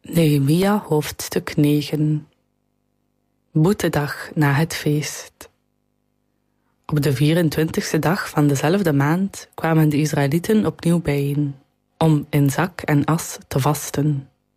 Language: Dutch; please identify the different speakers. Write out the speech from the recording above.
Speaker 1: Nehemia hoofdstuk 9. Boetedag na het feest. Op de 24e dag van dezelfde maand kwamen de Israëlieten opnieuw bijeen, om in zak en as te vasten.